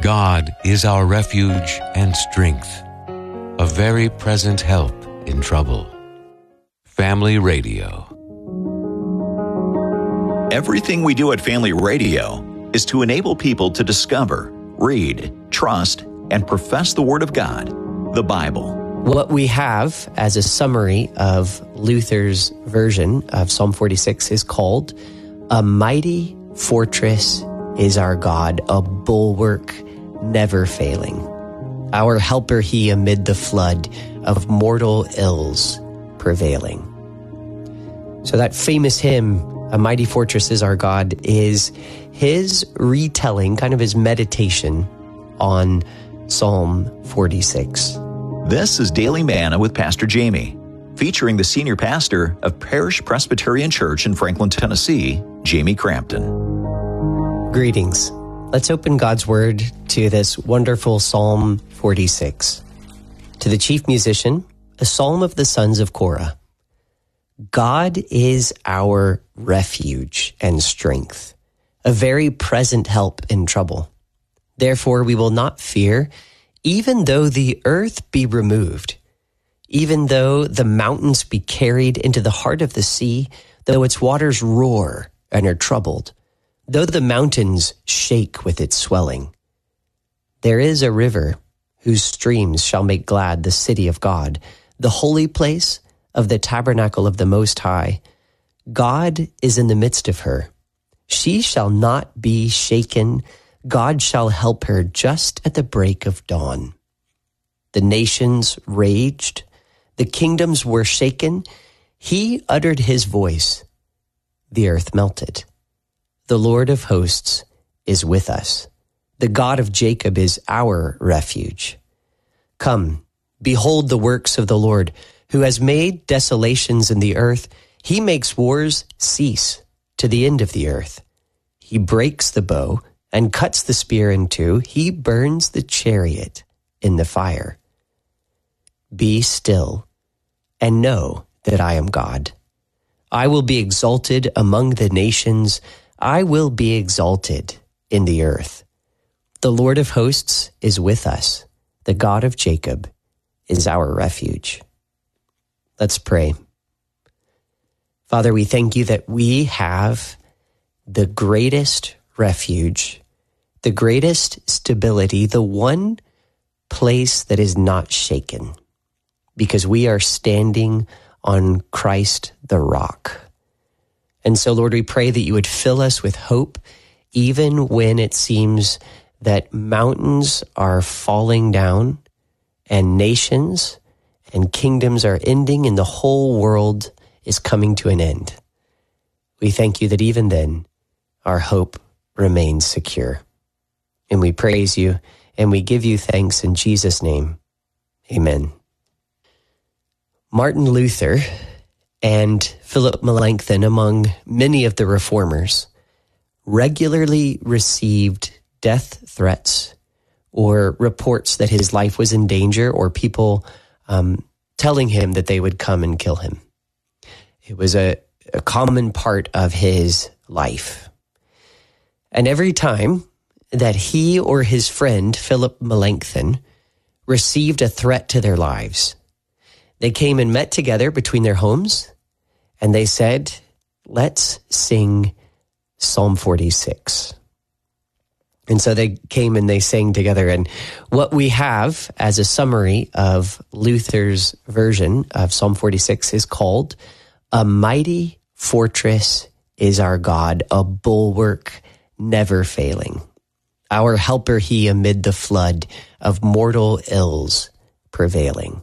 God is our refuge and strength, a very present help in trouble. Family Radio. Everything we do at Family Radio is to enable people to discover, read, trust, and profess the Word of God, the Bible. What we have as a summary of Luther's version of Psalm 46 is called, "A mighty fortress is our God, a bulwark never failing. Our helper he amid the flood of mortal ills prevailing." So that famous hymn, "A mighty fortress is our God," is his retelling, kind of his meditation on Psalm 46. This is Daily Manna with Pastor Jamie, featuring the senior pastor of Parish Presbyterian Church in Franklin, Tennessee, Jamie Crampton. Greetings. Let's open God's Word to this wonderful Psalm 46. To the chief musician, a psalm of the sons of Korah. God is our refuge and strength, a very present help in trouble. Therefore we will not fear, even though the earth be removed, even though the mountains be carried into the heart of the sea, though its waters roar and are troubled, though the mountains shake with its swelling. There is a river whose streams shall make glad the city of God, the holy place of the tabernacle of the Most High. God is in the midst of her. She shall not be shaken. God shall help her just at the break of dawn. The nations raged. The kingdoms were shaken. He uttered his voice. The earth melted. The Lord of hosts is with us. The God of Jacob is our refuge. Come, behold the works of the Lord, who has made desolations in the earth. He makes wars cease to the end of the earth. He breaks the bow and cuts the spear in two. He burns the chariot in the fire. Be still and know that I am God. I will be exalted among the nations. I will be exalted in the earth. The Lord of hosts is with us. The God of Jacob is our refuge. Let's pray. Father, we thank you that we have the greatest refuge, the greatest stability, the one place that is not shaken, because we are standing on Christ the rock. And so, Lord, we pray that you would fill us with hope, even when it seems that mountains are falling down and nations and kingdoms are ending and the whole world is coming to an end. We thank you that even then, our hope remains secure. And we praise you and we give you thanks in Jesus' name. Amen. Martin Luther and Philip Melanchthon, among many of the reformers, regularly received death threats or reports that his life was in danger, or people telling him that they would come and kill him. It was a common part of his life. And every time that he or his friend, Philip Melanchthon, received a threat to their lives, they came and met together between their homes, and they said, "Let's sing Psalm 46. And so they came and they sang together. And what we have as a summary of Luther's version of Psalm 46 is called, "A mighty fortress is our God, a bulwark never failing. Our helper he amid the flood of mortal ills prevailing."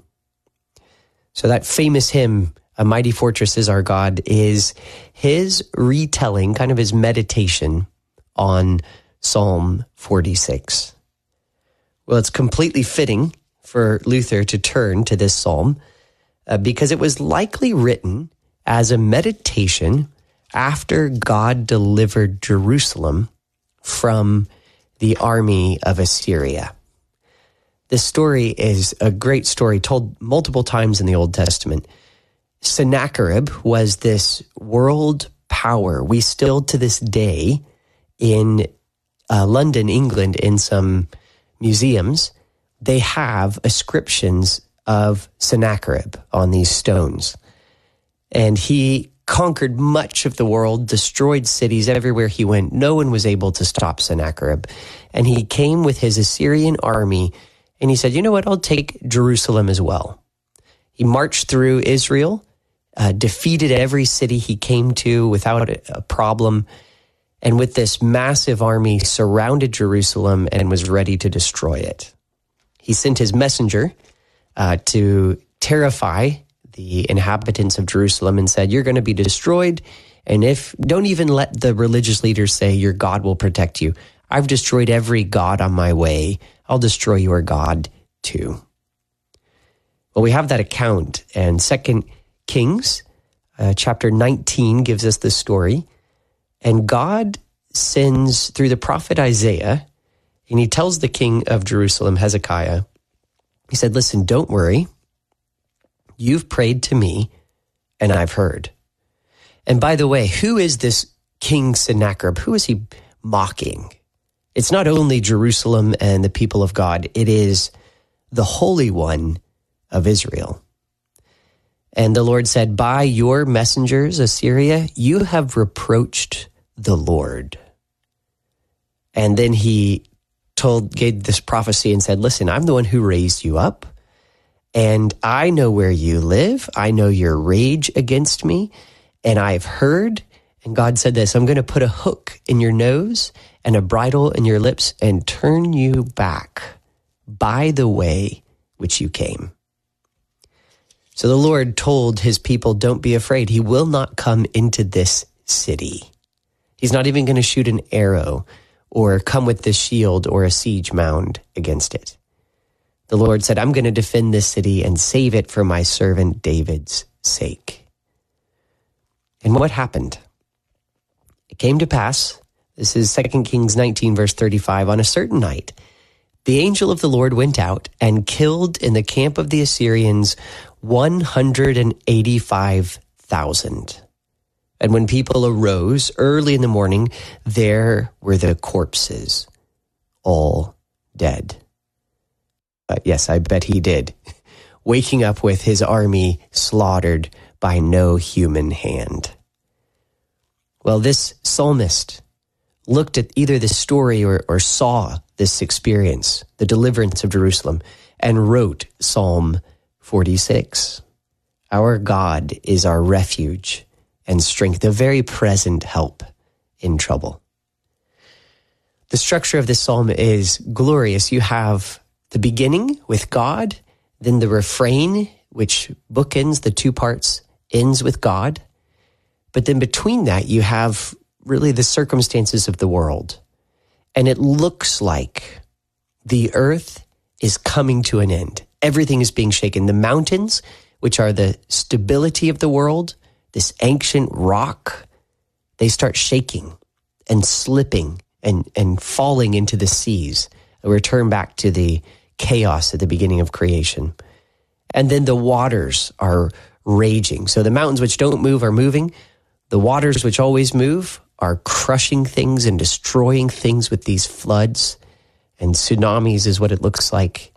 So that famous hymn, "A mighty fortress is our God," is his retelling, kind of his meditation on Psalm 46. Well, it's completely fitting for Luther to turn to this psalm because it was likely written as a meditation after God delivered Jerusalem from the army of Assyria. This story is a great story told multiple times in the Old Testament. Sennacherib was this world power. We still to this day in London, England, in some museums, they have inscriptions of Sennacherib on these stones. And he conquered much of the world, destroyed cities everywhere he went. No one was able to stop Sennacherib. And he came with his Assyrian army, and he said, you know what, I'll take Jerusalem as well. He marched through Israel, defeated every city he came to without a problem, and with this massive army surrounded Jerusalem and was ready to destroy it. He sent his messenger to terrify the inhabitants of Jerusalem and said, you're going to be destroyed, and don't even let the religious leaders say your God will protect you. I've destroyed every god on my way. I'll destroy your God too. Well, we have that account, and 2 Kings chapter 19 gives us this story. And God sends through the prophet Isaiah, and he tells the king of Jerusalem, Hezekiah, he said, listen, don't worry. You've prayed to me, and I've heard. And by the way, who is this King Sennacherib? Who is he mocking? It's not only Jerusalem and the people of God. It is the Holy One of Israel. And the Lord said, by your messengers, Assyria, you have reproached the Lord. And then he gave this prophecy and said, listen, I'm the one who raised you up, and I know where you live. I know your rage against me, and I've heard. And God said this, I'm going to put a hook in your nose and a bridle in your lips and turn you back by the way which you came. So the Lord told his people, don't be afraid. He will not come into this city. He's not even going to shoot an arrow or come with this shield or a siege mound against it. The Lord said, I'm going to defend this city and save it for my servant David's sake. And what happened? It came to pass, this is 2 Kings 19, verse 35, on a certain night, the angel of the Lord went out and killed in the camp of the Assyrians 185,000. And when people arose early in the morning, there were the corpses, all dead. Yes, I bet he did. Waking up with his army slaughtered by no human hand. Well, this psalmist looked at either this story or saw this experience, the deliverance of Jerusalem, and wrote Psalm 46. Our God is our refuge and strength, a very present help in trouble. The structure of this psalm is glorious. You have the beginning with God, then the refrain, which bookends the two parts, ends with God. But then between that, you have really the circumstances of the world. And it looks like the earth is coming to an end. Everything is being shaken. The mountains, which are the stability of the world, this ancient rock, they start shaking and slipping and falling into the seas. A return back to the chaos at the beginning of creation. And then the waters are raging. So the mountains which don't move are moving. The waters which always move are crushing things and destroying things with these floods, and tsunamis is what it looks like.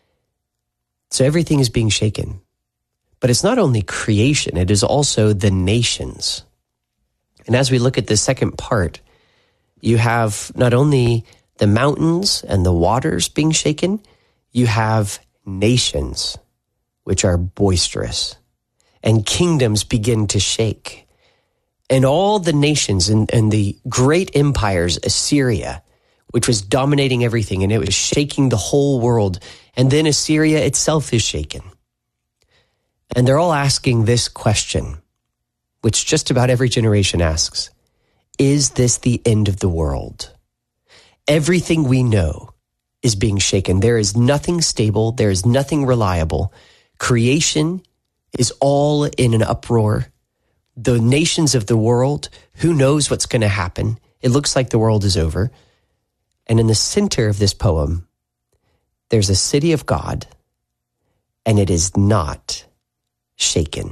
So everything is being shaken. But it's not only creation, it is also the nations. And as we look at the second part, you have not only the mountains and the waters being shaken, you have nations which are boisterous, and kingdoms begin to shake. And all the nations and the great empires, Assyria, which was dominating everything, and it was shaking the whole world. And then Assyria itself is shaken. And they're all asking this question, which just about every generation asks: is this the end of the world? Everything we know is being shaken. There is nothing stable. There is nothing reliable. Creation is all in an uproar. The nations of the world, who knows what's going to happen? It looks like the world is over. And in the center of this poem, there's a city of God, and it is not shaken.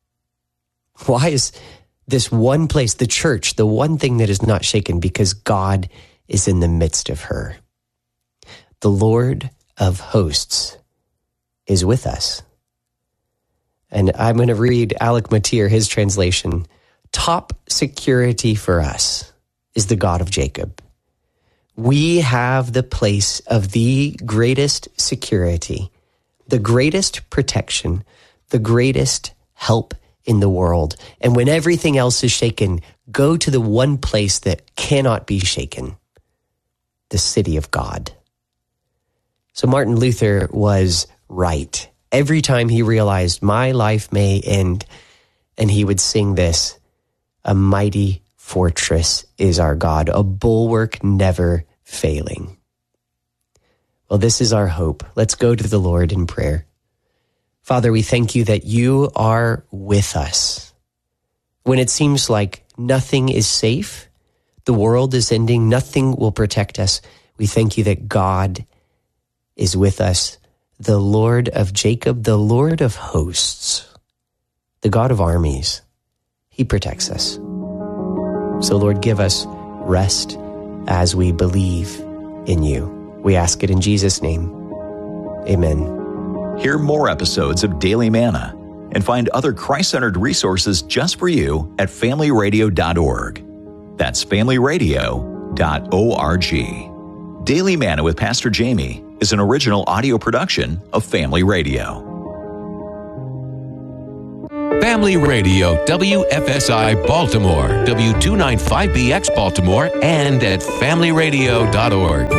Why is this one place, the church, the one thing that is not shaken? Because God is in the midst of her. The Lord of hosts is with us. And I'm going to read Alec Motyer, his translation. Top security for us is the God of Jacob. We have the place of the greatest security, the greatest protection, the greatest help in the world. And when everything else is shaken, go to the one place that cannot be shaken, the city of God. So Martin Luther was right. Every time he realized my life may end, and he would sing this, a mighty fortress is our God, a bulwark never failing. Well, this is our hope. Let's go to the Lord in prayer. Father, we thank you that you are with us. When it seems like nothing is safe, the world is ending, nothing will protect us, we thank you that God is with us, the Lord of Jacob, the Lord of hosts, the God of armies. He protects us. So Lord, give us rest as we believe in you. We ask it in Jesus' name. Amen. Hear more episodes of Daily Manna and find other Christ-centered resources just for you at familyradio.org. That's familyradio.org. Daily Manna with Pastor Jamie is an original audio production of Family Radio. Family Radio, WFSI Baltimore, W295BX Baltimore, and at familyradio.org.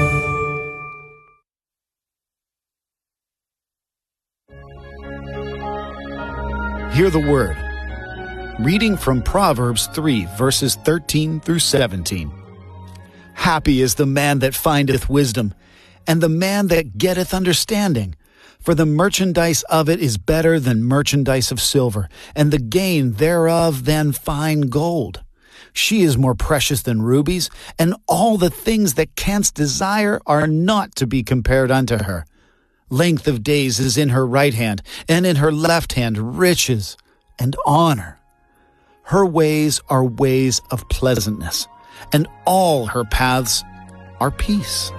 Hear the word. Reading from Proverbs 3, verses 13 through 17. Happy is the man that findeth wisdom, and the man that getteth understanding. For the merchandise of it is better than merchandise of silver, and the gain thereof than fine gold. She is more precious than rubies, and all the things that canst desire are not to be compared unto her. Length of days is in her right hand, and in her left hand riches and honor. Her ways are ways of pleasantness, and all her paths are peace.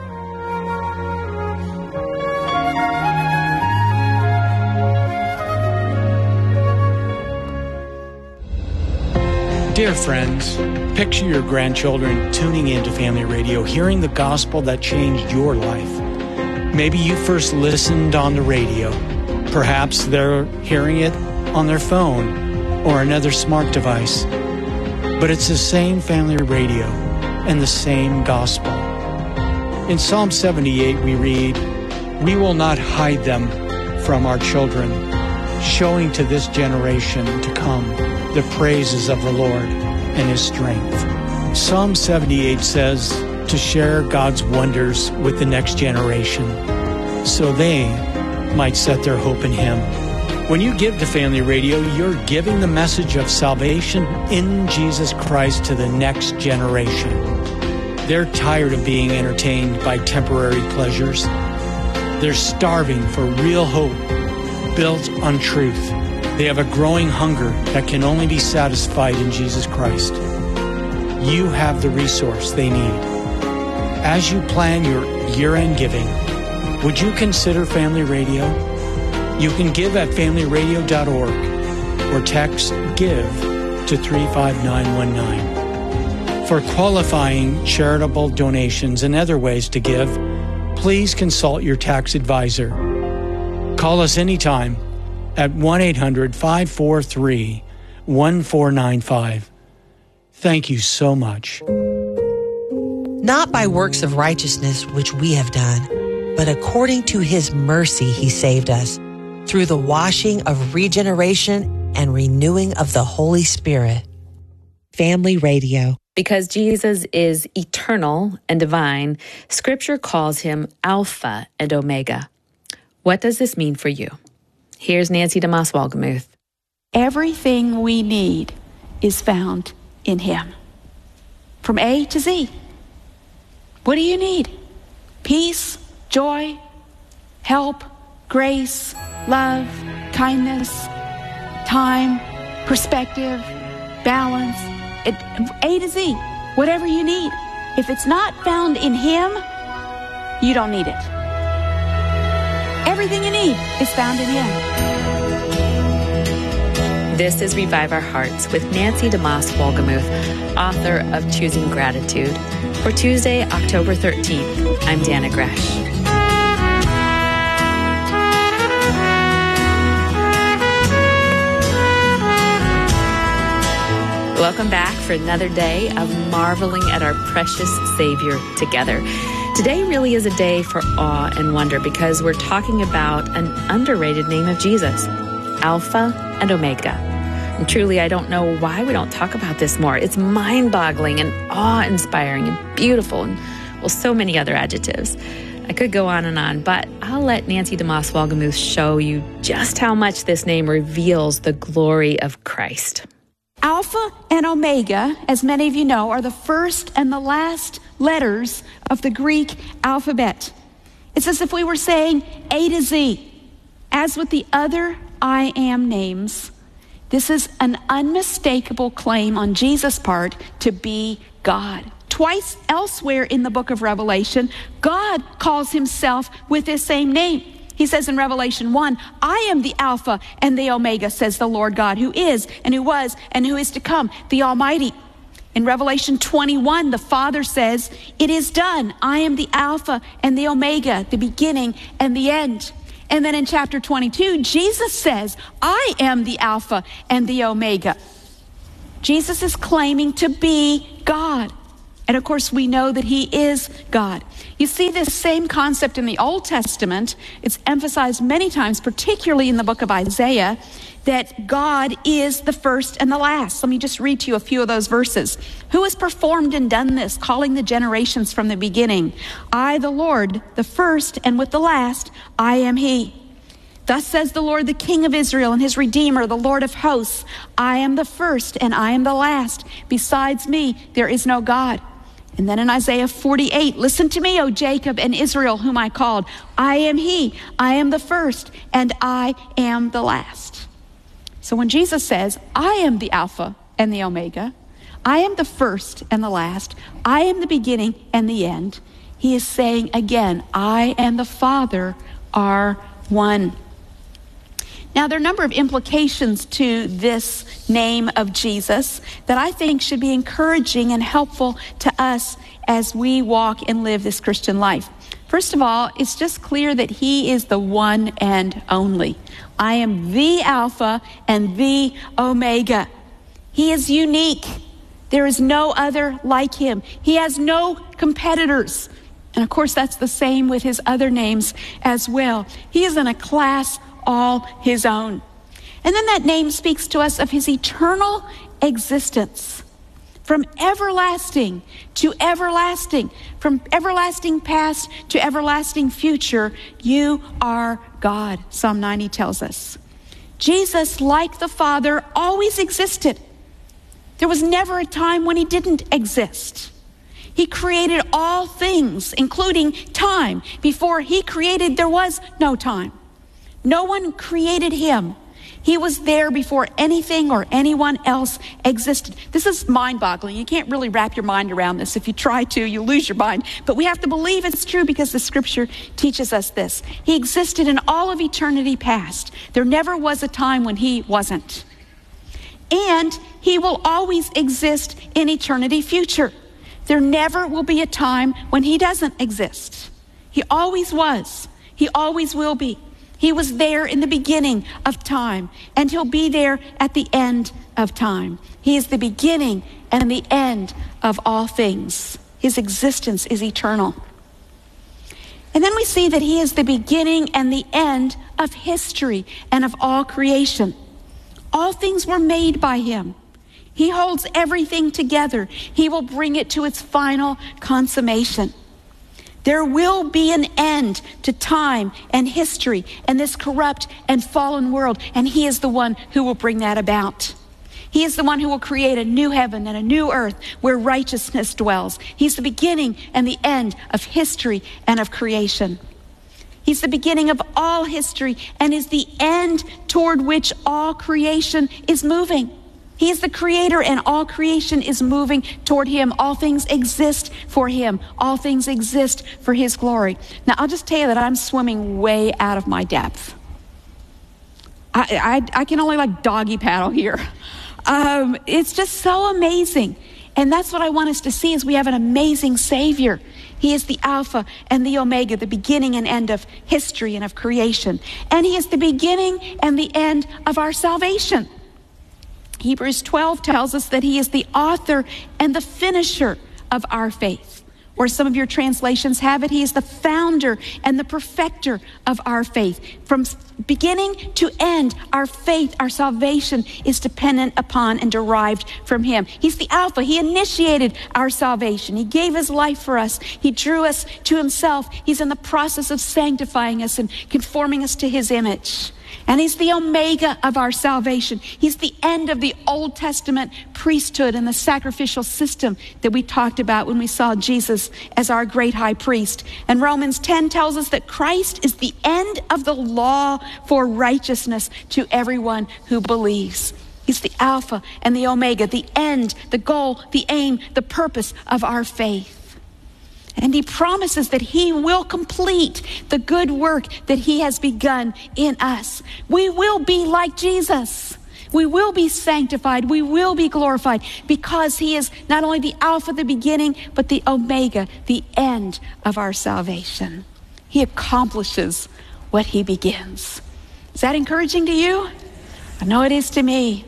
Dear friends, picture your grandchildren tuning into Family Radio, hearing the gospel that changed your life. Maybe you first listened on the radio. Perhaps they're hearing it on their phone or another smart device. But it's the same Family Radio and the same gospel. In Psalm 78 we read, "We will not hide them from our children, showing to this generation to come the praises of the Lord and His strength." Psalm 78 says to share God's wonders with the next generation so they might set their hope in Him. When you give to Family Radio, you're giving the message of salvation in Jesus Christ to the next generation. They're tired of being entertained by temporary pleasures. They're starving for real hope built on truth. They have a growing hunger that can only be satisfied in Jesus Christ. You have the resource they need. As you plan your year-end giving, would you consider Family Radio? You can give at familyradio.org or text GIVE to 35919. For qualifying charitable donations and other ways to give, please consult your tax advisor. Call us anytime at 1-800-543-1495. Thank you so much. Not by works of righteousness which we have done, but according to His mercy He saved us, through the washing of regeneration and renewing of the Holy Spirit. Family Radio. Because Jesus is eternal and divine, Scripture calls Him Alpha and Omega. What does this mean for you? Here's Nancy DeMoss Wolgemuth. Everything we need is found in Him. From A to Z. What do you need? Peace, joy, help, grace, love, kindness, time, perspective, balance, A to Z. Whatever you need. If it's not found in Him, you don't need it. Everything you need is found in Him. This is Revive Our Hearts with Nancy DeMoss Wolgemuth, author of Choosing Gratitude. For Tuesday, October 13th, I'm Dana Gresh. Welcome back for another day of marveling at our precious Savior together. Today really is a day for awe and wonder because we're talking about an underrated name of Jesus, Alpha and Omega. And truly, I don't know why we don't talk about this more. It's mind-boggling and awe-inspiring and beautiful and, well, so many other adjectives. I could go on, but I'll let Nancy DeMoss Wolgemuth show you just how much this name reveals the glory of Christ. Alpha and Omega, as many of you know, are the first and the last letters of the Greek alphabet. It's as if we were saying A to Z. As with the other I am names, this is an unmistakable claim on Jesus' part to be God. Twice elsewhere in the book of Revelation, God calls himself with this same name. He says in Revelation 1, I am the Alpha and the Omega, says the Lord God, who is and who was and who is to come, the Almighty. In Revelation 21, the Father says, it is done. I am the Alpha and the Omega, the beginning and the end. And then in chapter 22, Jesus says, I am the Alpha and the Omega. Jesus is claiming to be God. And of course, we know that he is God. You see this same concept in the Old Testament. It's emphasized many times, particularly in the book of Isaiah, that God is the first and the last. Let me just read to you a few of those verses. Who has performed and done this, calling the generations from the beginning? I, the Lord, the first, and with the last, I am he. Thus says the Lord, the King of Israel and his Redeemer, the Lord of hosts. I am the first and I am the last. Besides me, there is no God. And then in Isaiah 48, listen to me, O Jacob and Israel, whom I called. I am he, I am the first, and I am the last. So when Jesus says, I am the Alpha and the Omega, I am the first and the last, I am the beginning and the end, he is saying again, I and the Father are one. Now, there are a number of implications to this name of Jesus that I think should be encouraging and helpful to us as we walk and live this Christian life. First of all, it's just clear that he is the one and only. I am the Alpha and the Omega. He is unique. There is no other like him. He has no competitors. And of course, that's the same with his other names as well. He is in a class all his own. And then that name speaks to us of his eternal existence. From everlasting to everlasting, from everlasting past to everlasting future, you are God, Psalm 90 tells us. Jesus, like the Father, always existed. There was never a time when he didn't exist. He created all things, including time. Before he created, there was no time. No one created him. He was there before anything or anyone else existed. This is mind-boggling. You can't really wrap your mind around this. If you try to, you lose your mind. But we have to believe it's true because the scripture teaches us this. He existed in all of eternity past. There never was a time when he wasn't. And he will always exist in eternity future. There never will be a time when he doesn't exist. He always was. He always will be. He was there in the beginning of time, and he'll be there at the end of time. He is the beginning and the end of all things. His existence is eternal. And then we see that he is the beginning and the end of history and of all creation. All things were made by him. He holds everything together. He will bring it to its final consummation. There will be an end to time and history and this corrupt and fallen world, and he is the one who will bring that about. He is the one who will create a new heaven and a new earth where righteousness dwells. He's the beginning and the end of history and of creation. He's the beginning of all history and is the end toward which all creation is moving. He is the creator, and all creation is moving toward him. All things exist for him. All things exist for his glory. Now, I'll just tell you that I'm swimming way out of my depth. I can only like doggy paddle here. It's just so amazing. And that's what I want us to see, is we have an amazing Savior. He is the Alpha and the Omega, the beginning and end of history and of creation. And he is the beginning and the end of our salvation. Hebrews 12 tells us that he is the author and the finisher of our faith. Or some of your translations have it, he is the founder and the perfecter of our faith. From beginning to end, our faith, our salvation is dependent upon and derived from him. He's the Alpha. He initiated our salvation. He gave his life for us. He drew us to himself. He's in the process of sanctifying us and conforming us to his image. And he's the Omega of our salvation. He's the end of the Old Testament priesthood and the sacrificial system that we talked about when we saw Jesus as our great high priest. And Romans 10 tells us that Christ is the end of the law for righteousness to everyone who believes. He's the Alpha and the Omega, the end, the goal, the aim, the purpose of our faith. And he promises that he will complete the good work that he has begun in us. We will be like Jesus. We will be sanctified. We will be glorified, because he is not only the Alpha, the beginning, but the Omega, the end of our salvation. He accomplishes what he begins. Is that encouraging to you? I know it is to me.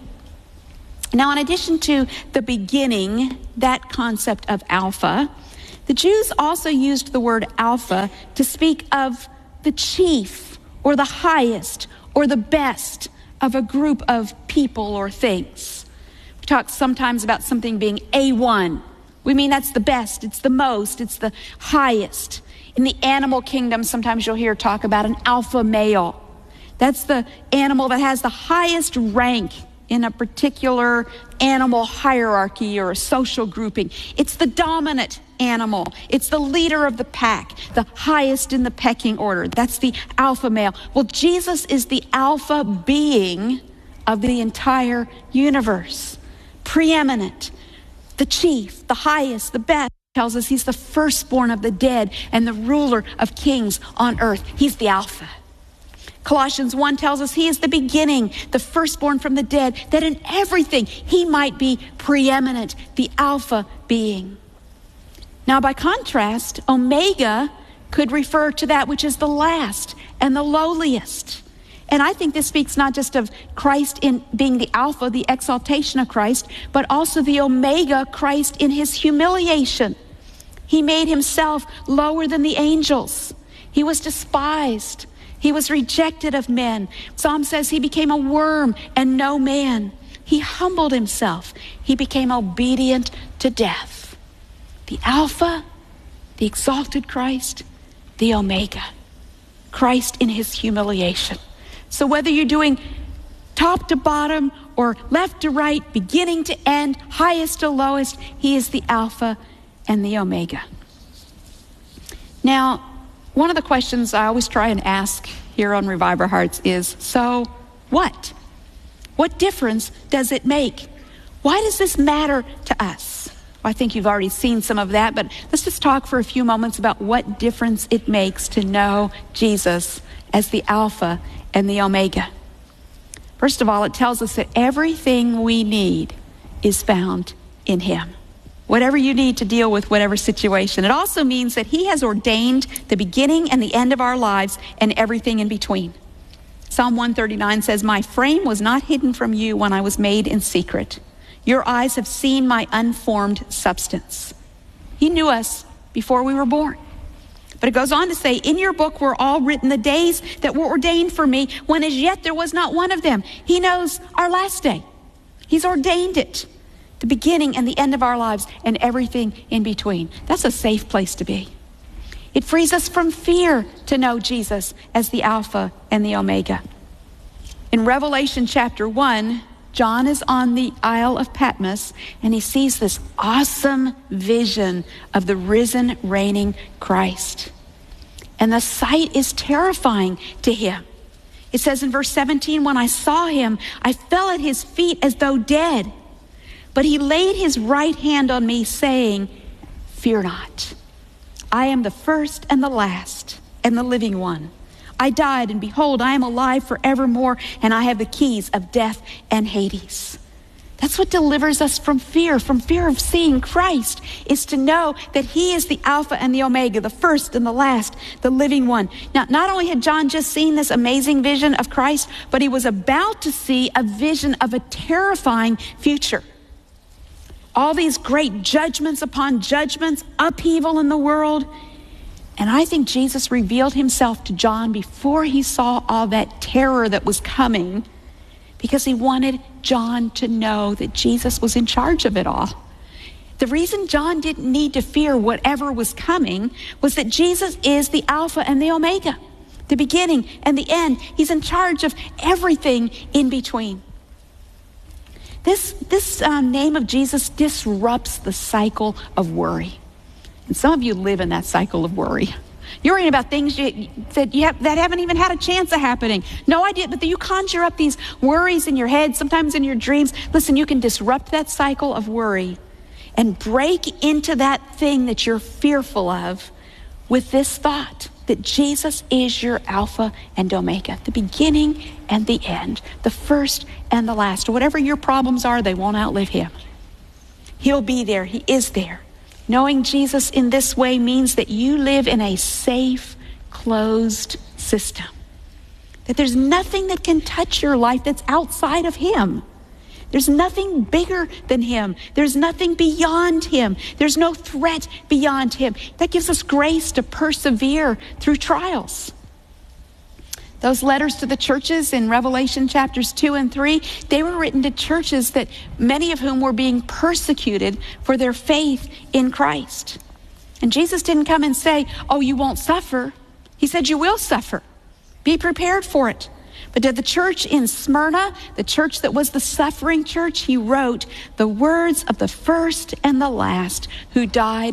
Now, in addition to the beginning, that concept of Alpha, the Jews also used the word Alpha to speak of the chief or the highest or the best of a group of people or things. We talk sometimes about something being A1. We mean that's the best, it's the most, it's the highest. In the animal kingdom, sometimes you'll hear talk about an alpha male. That's the animal that has the highest rank in a particular animal hierarchy or a social grouping. It's the dominant animal. It's the leader of the pack, the highest in the pecking order. That's the alpha male. Well, Jesus is the alpha being of the entire universe. Preeminent, the chief, the highest, the best. Tells us he's the firstborn of the dead and the ruler of kings on earth. He's the Alpha. Colossians 1 tells us he is the beginning, the firstborn from the dead, that in everything he might be preeminent, the Alpha being. Now, by contrast, Omega could refer to that which is the last and the lowliest. And I think this speaks not just of Christ in being the Alpha, the exaltation of Christ, but also the Omega, Christ in his humiliation. He made himself lower than the angels. He was despised. He was rejected of men. Psalm says he became a worm and no man. He humbled himself. He became obedient to death. The Alpha, the exalted Christ, the Omega, Christ in his humiliation. So whether you're doing top to bottom or left to right, beginning to end, highest to lowest, he is the Alpha and the Omega. Now, one of the questions I always try and ask here on Revive Our Hearts is, so what? What difference does it make? Why does this matter to us? Well, I think you've already seen some of that, but let's just talk for a few moments about what difference it makes to know Jesus as the Alpha and the Omega. First of all, it tells us that everything we need is found in him. Whatever you need to deal with whatever situation. It also means that he has ordained the beginning and the end of our lives and everything in between. Psalm 139 says, "My frame was not hidden from you when I was made in secret. Your eyes have seen my unformed substance." He knew us before we were born. But it goes on to say, "In your book were all written the days that were ordained for me, when as yet there was not one of them." He knows our last day. He's ordained it. The beginning and the end of our lives and everything in between. That's a safe place to be. It frees us from fear to know Jesus as the Alpha and the Omega. In Revelation chapter 1, John is on the Isle of Patmos and he sees this awesome vision of the risen, reigning Christ. And the sight is terrifying to him. It says in verse 17, "When I saw him, I fell at his feet as though dead. But he laid his right hand on me, saying, fear not. I am the first and the last and the living one. I died, and behold, I am alive forevermore, and I have the keys of death and Hades. That's what delivers us from fear of seeing Christ, is to know that he is the Alpha and the Omega, the first and the last, the living one. Now, not only had John just seen this amazing vision of Christ, but he was about to see a vision of a terrifying future. All these great judgments upon judgments, upheaval in the world. And I think Jesus revealed himself to John before he saw all that terror that was coming, because he wanted John to know that Jesus was in charge of it all. The reason John didn't need to fear whatever was coming was that Jesus is the Alpha and the Omega, the beginning and the end. He's in charge of everything in between. This name of Jesus disrupts the cycle of worry. And some of you live in that cycle of worry. You're worrying about things that haven't even had a chance of happening. No idea, but you conjure up these worries in your head, sometimes in your dreams. Listen, you can disrupt that cycle of worry and break into that thing that you're fearful of with this thought that Jesus is your Alpha and Omega, the beginning and the end, the first and the last. Whatever your problems are, they won't outlive him. He'll be there. He is there. Knowing Jesus in this way means that you live in a safe, closed system. That there's nothing that can touch your life that's outside of him. There's nothing bigger than him. There's nothing beyond him. There's no threat beyond him. That gives us grace to persevere through trials. Those letters to the churches in Revelation chapters 2 and 3, they were written to churches that many of whom were being persecuted for their faith in Christ. And Jesus didn't come and say, oh, you won't suffer. He said, you will suffer. Be prepared for it. But to the church in Smyrna, the church that was the suffering church, he wrote the words of the first and the last who died